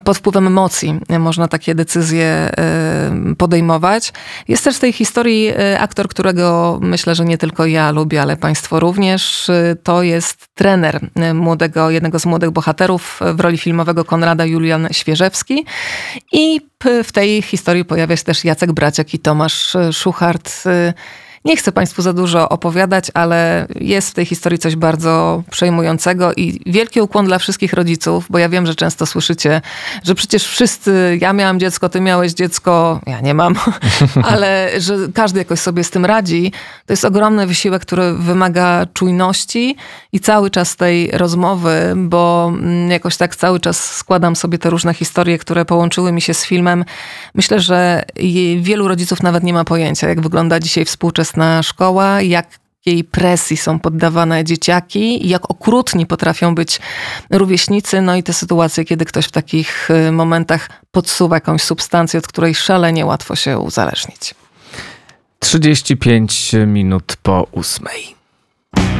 pod wpływem emocji można takie decyzje podejmować. Jest też w tej historii aktor, którego myślę, że nie tylko ja lubię, ale państwo również. To jest trener jednego z młodych bohaterów w roli filmowego Konrada, Julian Świeżewski. I w tej historii pojawia się też Jacek Braciak i Tomasz Szuchart. Nie chcę państwu za dużo opowiadać, ale jest w tej historii coś bardzo przejmującego i wielki ukłon dla wszystkich rodziców, bo ja wiem, że często słyszycie, że przecież wszyscy, ja miałam dziecko, ty miałeś dziecko, ja nie mam, ale że każdy jakoś sobie z tym radzi. To jest ogromny wysiłek, który wymaga czujności i cały czas tej rozmowy, bo jakoś tak cały czas składam sobie te różne historie, które połączyły mi się z filmem. Myślę, że wielu rodziców nawet nie ma pojęcia, jak wygląda dzisiaj współczesna szkoła, jakiej presji są poddawane dzieciaki, jak okrutni potrafią być rówieśnicy, no i te sytuacje, kiedy ktoś w takich momentach podsuwa jakąś substancję, od której szalenie łatwo się uzależnić. 35 minut po 8.